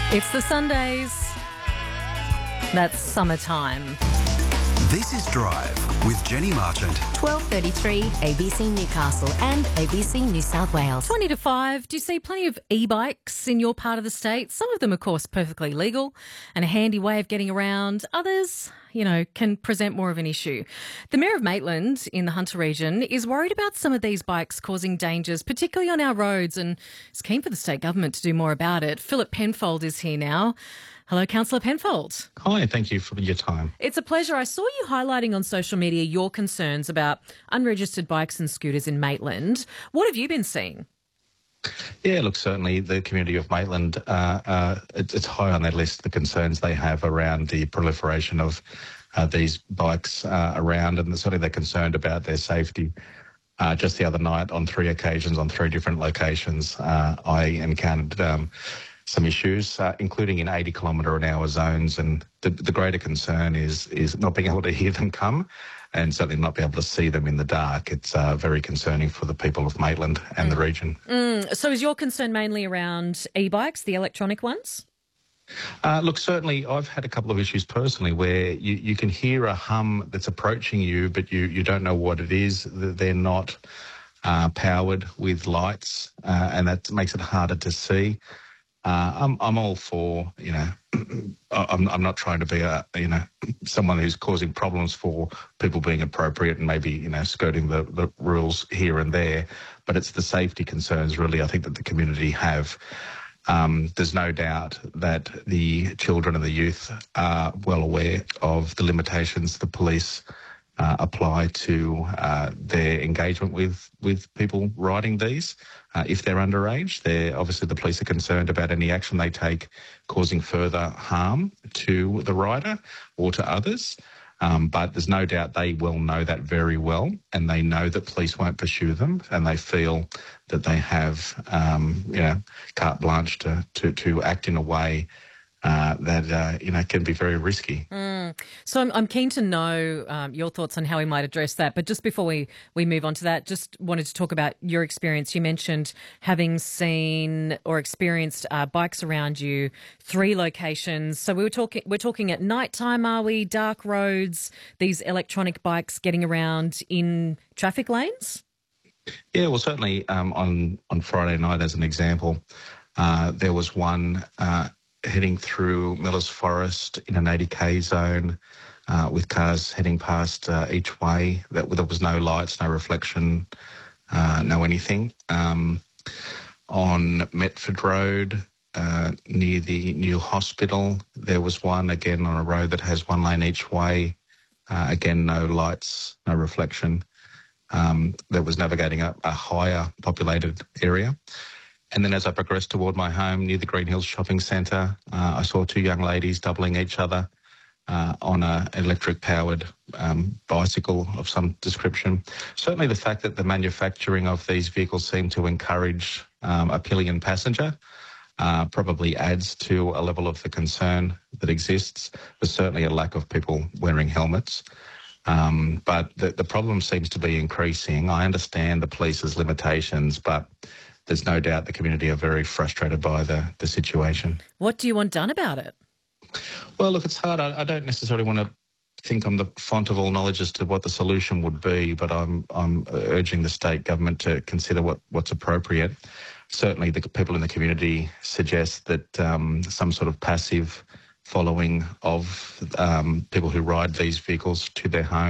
It's the Sundays. That's summertime. This is Drive with Jenny Marchant. 12:33 ABC Newcastle and ABC New South Wales. 20 to 5. Do you see plenty of e-bikes in your part of the state? Some of them, of course, perfectly legal and a handy way of getting around. Others, can present more of an issue. The Mayor of Maitland in the Hunter region is worried about some of these bikes causing dangers, particularly on our roads, and is keen for the state government to do more about it. Philip Penfold is here now. Hello, Councillor Penfold. Hi, thank you for your time. It's a pleasure. I saw you highlighting on social media your concerns about unregistered bikes and scooters in Maitland. What have you been seeing? Yeah, look, certainly the community of Maitland, it's high on their list, the concerns they have around the proliferation of these bikes around, and certainly they're concerned about their safety. Just the other night, on 3 occasions, on 3 different locations, I encountered some issues, including in 80-kilometre-an-hour zones, and the greater concern is not being able to hear them come and certainly not be able to see them in the dark. It's very concerning for the people of Maitland and the region. So is your concern mainly around e-bikes, the electronic ones? Look, certainly I've had a couple of issues personally where you can hear a hum that's approaching you, but you don't know what it is. They're not powered with lights, and that makes it harder to see. I'm all for, I'm not trying to be someone who's causing problems for people being appropriate and maybe, skirting the rules here and there, but it's the safety concerns really I think that the community have. There's no doubt that the children and the youth are well aware of the limitations the police apply to their engagement with people riding these. If they're underage, obviously the police are concerned about any action they take causing further harm to the rider or to others. But there's no doubt they will know that very well, and they know that police won't pursue them, and they feel that they have, carte blanche to act in a way that can be very risky. So I'm keen to know your thoughts on how we might address that. But just before we move on to that, just wanted to talk about your experience. You mentioned having seen or experienced bikes around you, 3 locations. So we're talking at night time, are we? Dark roads, these electronic bikes getting around in traffic lanes? Yeah, well, certainly on Friday night, as an example, there was one heading through Millers Forest in an 80k zone with cars heading past each way. There was no lights, no reflection, no anything. On Metford Road, near the new hospital, there was one, again, on a road that has 1 lane each way. Again, no lights, no reflection. That was navigating a higher populated area. And then as I progressed toward my home near the Green Hills Shopping Centre, I saw 2 young ladies doubling each other on an electric-powered bicycle of some description. Certainly the fact that the manufacturing of these vehicles seem to encourage a pillion passenger probably adds to a level of the concern that exists. There's certainly a lack of people wearing helmets. But the problem seems to be increasing. I understand the police's limitations, but there's no doubt the community are very frustrated by the situation. What do you want done about it? Well, look, it's hard. I don't necessarily want to think I'm the font of all knowledge as to what the solution would be, but I'm urging the state government to consider what's appropriate. Certainly the people in the community suggest that some sort of passive following of people who ride these vehicles to their home